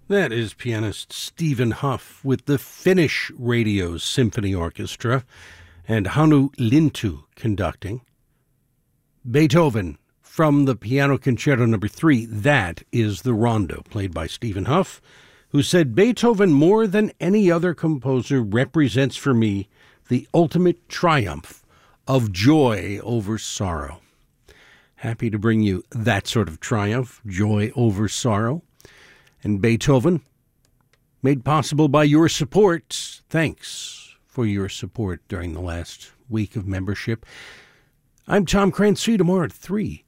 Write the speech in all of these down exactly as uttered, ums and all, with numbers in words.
That is pianist Stephen Huff with the Finnish Radio Symphony Orchestra and Hannu Lintu conducting. Beethoven from the Piano Concerto Number three. That is the Rondo, played by Stephen Huff, who said, Beethoven, more than any other composer, represents for me the ultimate triumph of joy over sorrow. Happy to bring you that sort of triumph, joy over sorrow. And Beethoven, made possible by your support. Thanks for your support during the last week of membership. I'm Tom Krantz. See you tomorrow at three.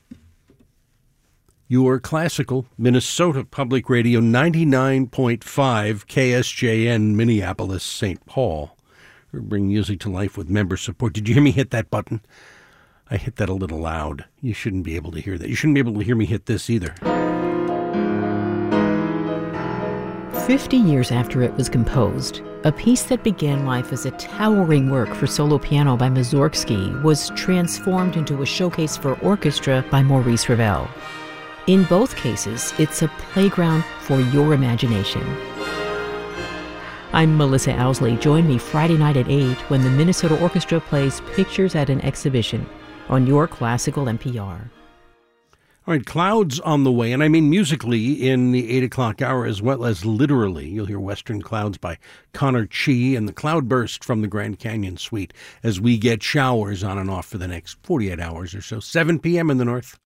Your classical Minnesota Public Radio ninety-nine point five K S J N Minneapolis, Saint Paul. We bring music to life with member support. Did you hear me hit that button? I hit that a little loud. You shouldn't be able to hear that. You shouldn't be able to hear me hit this either. Fifty years after it was composed, a piece that began life as a towering work for solo piano by Mussorgsky was transformed into a showcase for orchestra by Maurice Ravel. In both cases, it's a playground for your imagination. I'm Melissa Owsley. Join me Friday night at eight when the Minnesota Orchestra plays Pictures at an Exhibition on your classical N P R. All right, clouds on the way, and I mean musically in the eight o'clock hour as well as literally. You'll hear Western Clouds by Connor Chi and the Cloudburst from the Grand Canyon Suite as we get showers on and off for the next forty-eight hours or so, seven p.m. in the north.